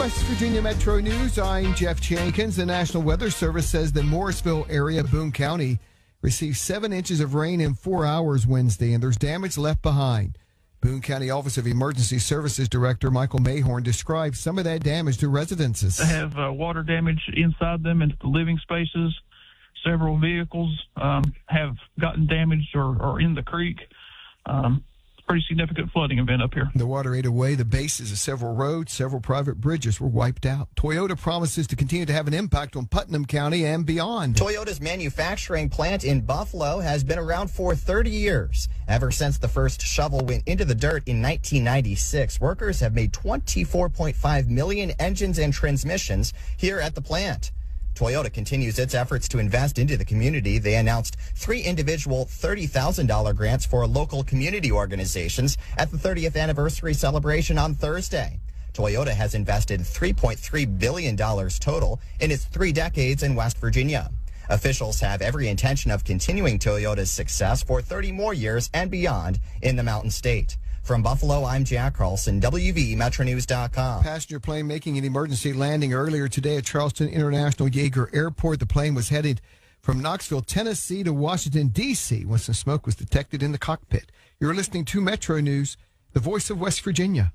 West Virginia Metro News, I'm Jeff Jenkins. The National Weather Service says the Morrisville area, Boone County, received 7 inches of rain in 4 hours Wednesday, and there's damage left behind. Boone County Office of Emergency Services Director Michael Mayhorn described some of that damage to residences. They have water damage inside them into the living spaces. Several vehicles have gotten damaged or are in the creek. Pretty significant flooding event up here. The water ate away the bases of several roads. Several private bridges were wiped out. Toyota promises to continue to have an impact on Putnam County and beyond. Toyota's manufacturing plant in Buffalo has been around for 30 years. Ever since the first shovel went into the dirt in 1996, workers have made 24.5 million engines and transmissions here at the plant. Toyota continues its efforts to invest into the community. They announced 3 individual $30,000 grants for local community organizations at the 30th anniversary celebration on Thursday. Toyota has invested $3.3 billion total in its 3 decades in West Virginia. Officials have every intention of continuing Toyota's success for 30 more years and beyond in the Mountain State. From Buffalo, I'm Jack Carlson, WVMetroNews.com. Passenger plane making an emergency landing earlier today at Charleston International Yeager Airport. The plane was headed from Knoxville, Tennessee to Washington, D.C. when some smoke was detected in the cockpit. You're listening to Metro News, the voice of West Virginia.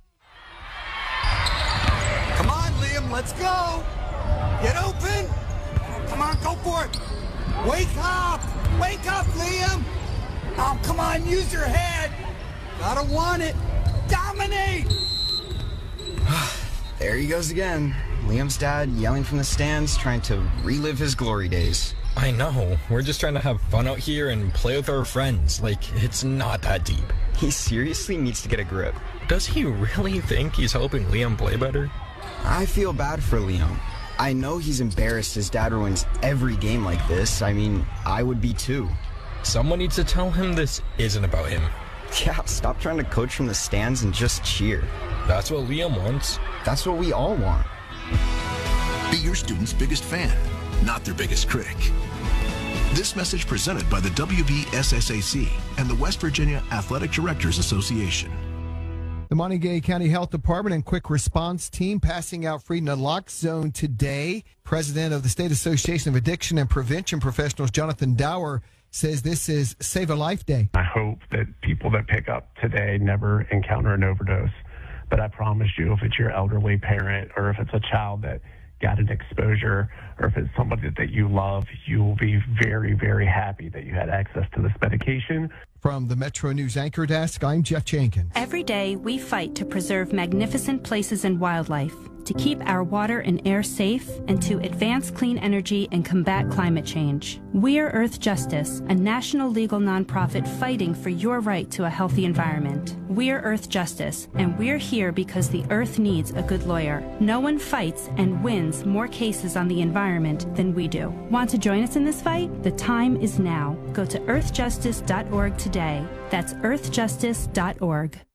Come on, Liam, let's go. Get open. Come on, go for it. Wake up, Liam. Oh, come on, use your head. Gotta want it. Dominate! There he goes again. Liam's dad yelling from the stands, trying to relive his glory days. I know. We're just trying to have fun out here and play with our friends. Like, it's not that deep. He seriously needs to get a grip. Does he really think he's helping Liam play better? I feel bad for Liam. I know he's embarrassed his dad ruins every game like this. I mean, I would be too. Someone needs to tell him this isn't about him. Yeah, stop trying to coach from the stands and just cheer. That's what Liam wants. That's what we all want. Be your student's biggest fan, not their biggest critic. This message presented by the WVSSAC and the West Virginia Athletic Directors Association. The Montague County Health Department and Quick Response Team passing out free naloxone today. President of the State Association of Addiction and Prevention Professionals, Jonathan Dower, says this is Save a Life Day. I hope that people that pick up today never encounter an overdose. But I promise you, if it's your elderly parent or if it's a child that got an exposure or if it's somebody that you love, you will be very, very happy that you had access to this medication. From the Metro News Anchor Desk, I'm Jeff Jenkins. Every day, we fight to preserve magnificent places and wildlife, to keep our water and air safe, and to advance clean energy and combat climate change. We're Earth Justice, a national legal nonprofit fighting for your right to a healthy environment. We're Earth Justice, and we're here because the Earth needs a good lawyer. No one fights and wins more cases on the environment than we do. Want to join us in this fight? The time is now. Go to earthjustice.org today. That's earthjustice.org.